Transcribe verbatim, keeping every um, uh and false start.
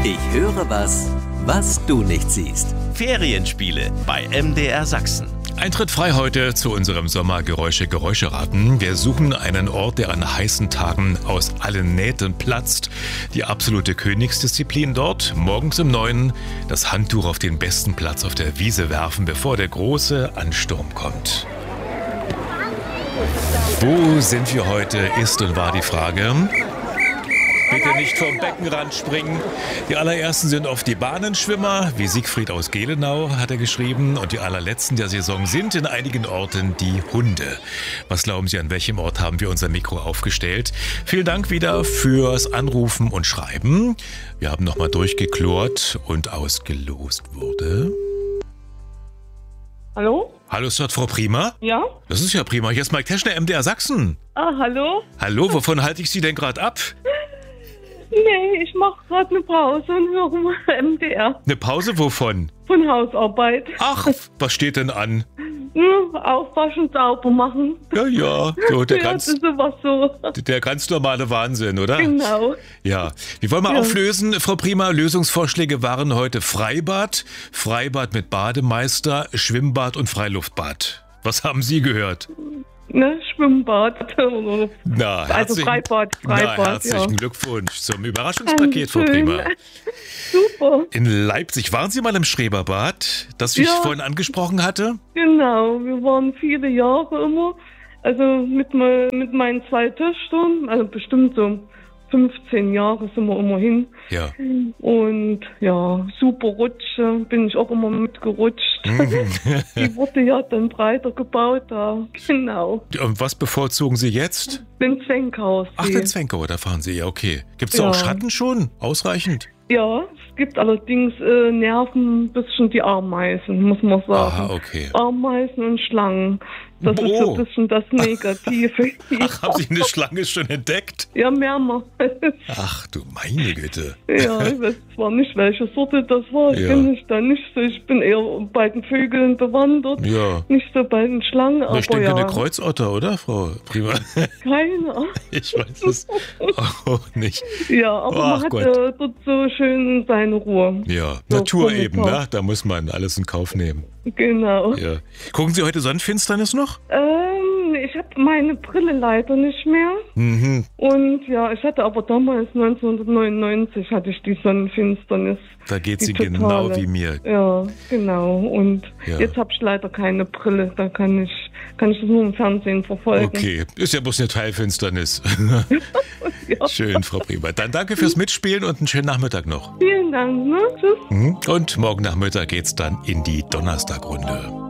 Ich höre was, was du nicht siehst. Ferienspiele bei M D R Sachsen. Eintritt frei heute zu unserem Sommergeräusche-Geräuscheraten. Wir suchen einen Ort, der an heißen Tagen aus allen Nähten platzt. Die absolute Königsdisziplin dort. Morgens um neun das Handtuch auf den besten Platz auf der Wiese werfen, bevor der große Ansturm kommt. Wo sind wir heute, ist und war die Frage. Bitte nicht vom Beckenrand springen. Die allerersten sind oft die Bahnenschwimmer, wie Siegfried aus Gelenau, hat er geschrieben. Und die allerletzten der Saison sind in einigen Orten die Hunde. Was glauben Sie, an welchem Ort haben wir unser Mikro aufgestellt? Vielen Dank wieder fürs Anrufen und Schreiben. Wir haben nochmal durchgeklort und ausgelost wurde. Hallo? Hallo, ist dort Frau Prima? Ja? Das ist ja prima. Hier ist Mike Teschner, M D R Sachsen. Ah, hallo? Hallo, wovon halte ich Sie denn gerade ab? Nee, ich mache gerade eine Pause und höre mal M D R. Eine Pause wovon? Von Hausarbeit. Ach, was steht denn an? Ja, aufwaschen, sauber machen. Ja, ja, so der, Ja, ganz, das ist sowas so. der ganz normale Wahnsinn, oder? Genau. Ja, wir wollen mal Ja. auflösen, Frau Prima. Lösungsvorschläge waren heute Freibad, Freibad mit Bademeister, Schwimmbad und Freiluftbad. Was haben Sie gehört? Ne, Schwimmbad. Na, Also herzlichen, Freibad, Freibad, na, herzlichen ja. Glückwunsch zum Überraschungspaket, Frau Dankeschön. Prima. Super. In Leipzig, waren Sie mal im Schreberbad, das ich Ja. vorhin angesprochen hatte? Genau, wir waren viele Jahre immer. Also mit, me mit meinen zwei Töchtern, also bestimmt so fünfzehn Jahre sind wir immer hin. Ja. Und ja, super Rutsche, bin ich auch immer mitgerutscht. Die wurde ja dann breiter gebaut da. Genau. Und was bevorzugen Sie jetzt? Den Zwenkhaus. Ach, den Zwenkau, da fahren Sie, ja, okay. Gibt es Ja. auch Schatten schon? Ausreichend? Ja, es gibt allerdings äh, nerven ein bisschen die Ameisen, muss man sagen. Aha, okay. Ameisen und Schlangen. Das ist Oh. so ein bisschen das Negative. Ach, haben Sie eine Schlange schon entdeckt? Ja, mehrmals. Ach du meine Güte. Ja, ich weiß zwar nicht, welche Sorte das war. Ich Ja. kenne mich da nicht so. Ich bin eher bei den Vögeln bewandert. Ja. Nicht so bei den Schlangen, aber Ich denke ja. eine Kreuzotter, oder, Frau Prima? Keine Ahnung. Ich weiß es auch nicht. Ja, aber Ach man hat Gott. äh, dort so schön seine Ruhe. Ja, So Natur Vormittag. eben, ne? Da muss man alles in Kauf nehmen. Genau. Ja. Gucken Sie heute Sonnenfinsternis noch? Ähm, ich habe meine Brille leider nicht mehr. Mhm. Und ja, ich hatte aber damals neunzehnhundertneunundneunzig hatte ich die Sonnenfinsternis. Da geht Die sie totale. genau wie mir. Ja, genau. Und Ja. jetzt habe ich leider keine Brille. Da kann ich, kann ich das nur im Fernsehen verfolgen. Okay, ist ja bloß eine Teilfinsternis. Ja. Schön, Frau Prima. Dann danke fürs Mitspielen und einen schönen Nachmittag noch. Vielen Dank. Ne? Tschüss. Mhm. Und morgen Nachmittag geht's dann in die Donnerstagrunde.